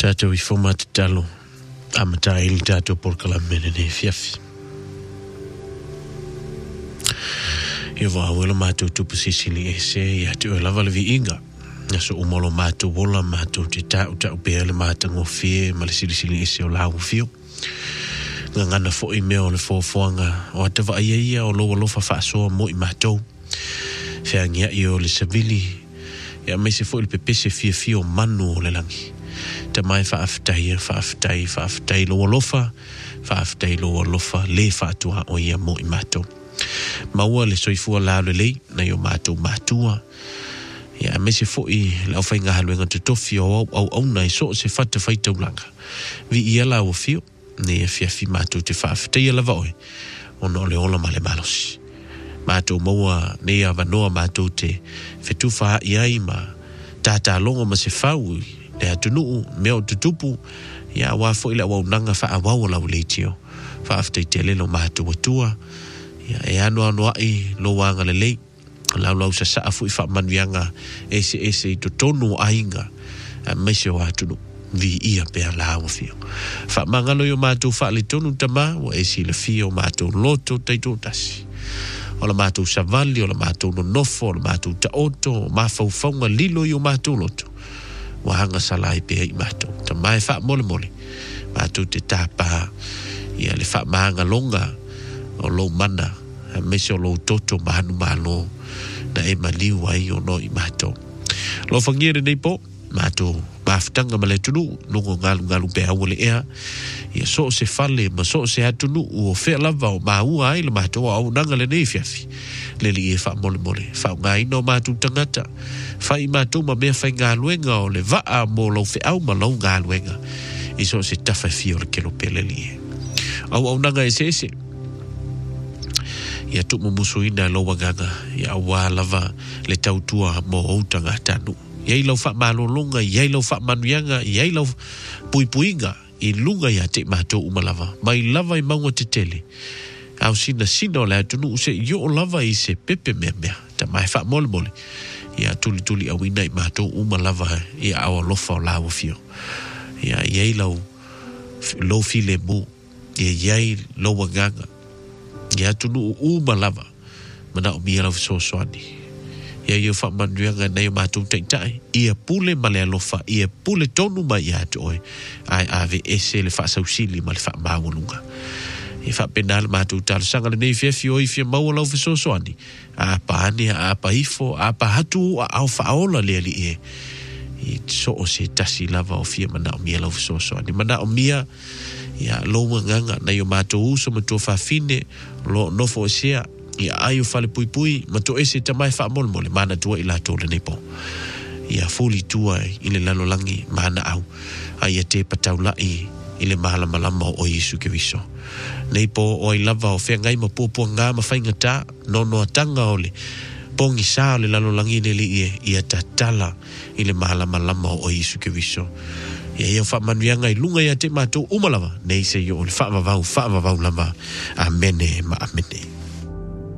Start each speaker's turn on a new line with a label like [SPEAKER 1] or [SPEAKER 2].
[SPEAKER 1] Tātou I format talo amata ili tātou porkala mene ne fiafi. Ia wawela mātou tupu sisili ese ia te o lava levi inga. Ia so umolo mātou wola mātou te tau pēle mātou ngofie ma le silisili ese o lau fio. Ngangana fo I mea o le fōfuanga o atawa ia o loa lofa whaasoa mo I mātou. Whiangia I o le savili ia meise fo I le pepese fia manu o le langi. Te mai whaafitai loa lofa, le whaatua o ia mo I mātou. Maua le soifua lao le lei, na yo mātou mātua. Ia mese fo I lau whainga haluenga te tofi o au nei so se whata whaitaulanga. Vi ia lau o fio, ne fiafi mātou te whaafitai ala vaoi, o no le ola male malosi. Mātou maua ne a vanoa mātou te whetuwha iai ma tātā longa ma se whau, le atunuu, mea o tutupu, ia wafo ila waunanga wha awau lau leitio. Whaafitai te lelo mātou atua, ia e ano ai lo wanga le lei, lau sa saafu I whamanvianga ese I to tonu ainga, meise o atunu, vi ia pea lau fio. Whamangalo yo mātou whaale tonu tama, o esi le fio mātou loto teito tasi. O la mātou savali, o la mātou no nofo, o la mātou taoto, o mawhauwhaunga lilo yo mātou loto. Wahanga salai pea I mātou. Ta mai wha mole. Mātou te tāpā. Ia le wha maanga longa. O lo mana. Mese o lo toto mahanu malo. Na e maliu ai o no I mātou. Lo whangiere nei po. Mātou mawhitanga ma le tunu. Nungo ngalu pea wale ea. Ia so se fale ma so se atunu. O whea lava o maua ai le mātou. Au nanga le nei fiafi. Leli e wha mole. Wha ngai no mātou tangata. Whai mātou ma mea whai ngā luenga o le waa mō lau whi au ma lau ngā luenga. Iso se tawhai fio le kelo peleli e. Au nanga e se. Ia tumu musuina lo wanganga. Ia wā lava le tautua mō outanga tanu. Iai lau wha mālolonga, iai lau wha manuianga, iai lau puipuinga. I lunga ia te mātou umalava. Mai lava I maunga te tele. Au sina o le atunu use yo lava I se pepe mea. Ta mai wha mole. Ia tuli awina I mātou umalava ia awa lofa o lawa fio. Ia iei lau lo file mu. Ia iei lo wanganga. Ia tunu umalava. Mana o mia lau fisosoani. Ia iu wha manuanga nei o mātou teitai. Ia pule male alofa. Ia pule tonu mai ia te oi. Ai ave ese le wha sausili ma le wha mawalunga. I wha penal mātou tālu sanga le nei fiafi oi fia maua lau fisosoani. A pa ane, a pa ifo, a pa hatu, a au whaola lea li e. I so o se tasi lava o fia mana o mia lau fisosoani. Mana o mia, ia loa nganga, na yo mātou uso ma tua whawhine, lo nofo o sea, ia ayo whale pui, ma to ese tamai wha mole, mana tua I la tōle nepo. Ia fuli tua I le lalolangi, mana au, a ia te pataulai, I le mahala malama o Yesu Keriso. Nei po o I lava o whea ngai ma pōpua ngā ma whainga tā, no atanga o le pongi sā o le lalolangi ne li ia ta tala I le mahala malama o Yesu Keriso. Ia whamanuianga I lunga ia te mātou umalava, nei se yo o le whaavavau lava, amene ma amene.